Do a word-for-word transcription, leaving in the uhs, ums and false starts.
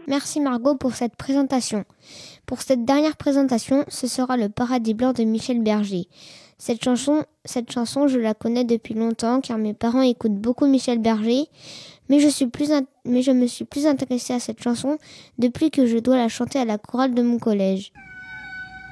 Merci Margot pour cette présentation. Pour cette dernière présentation, ce sera Le Paradis blanc de Michel Berger. Cette chanson, cette chanson, je la connais depuis longtemps car mes parents écoutent beaucoup Michel Berger, mais je suis plus, mais je me suis plus intéressée à cette chanson depuis que je dois la chanter à la chorale de mon collège.